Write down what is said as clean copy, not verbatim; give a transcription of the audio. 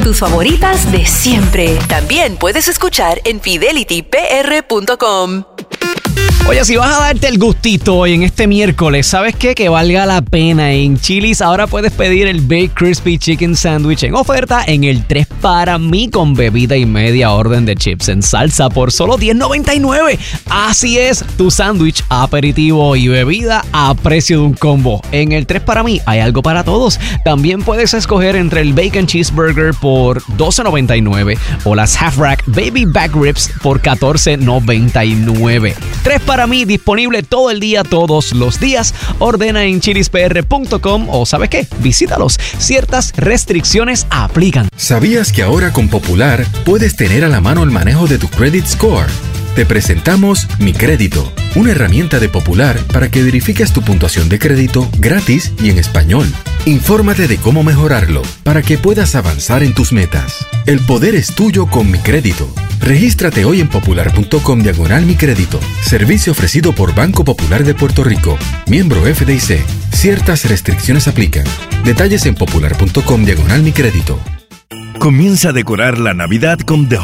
tus favoritas de siempre. También puedes escuchar en fidelitypr.com. Oye, si vas a darte el gustito hoy en este miércoles, ¿sabes qué? Que valga la pena. En Chili's ahora puedes pedir el Baked Crispy Chicken Sandwich en oferta en el 3 para mí con bebida y media orden de chips en salsa por solo $10.99. Así es, tu sándwich, aperitivo y bebida a precio de un combo. En el 3 para mí hay algo para todos. También puedes escoger entre el Bacon Cheeseburger por $12.99 o las Half Rack Baby Back Ribs por $14.99. 3 para mí, disponible todo el día, todos los días. Ordena en chilispr.com o ¿sabes qué? Visítalos. Ciertas restricciones aplican. ¿Sabías que ahora con Popular puedes tener a la mano el manejo de tu credit score? Te presentamos Mi Crédito, una herramienta de Popular para que verifiques tu puntuación de crédito gratis y en español. Infórmate de cómo mejorarlo para que puedas avanzar en tus metas. El poder es tuyo con Mi Crédito. Regístrate hoy en popular.com/Mi Crédito. Servicio ofrecido por Banco Popular de Puerto Rico. Miembro FDIC. Ciertas restricciones aplican. Detalles en popular.com/Mi Crédito. Comienza a decorar la Navidad con The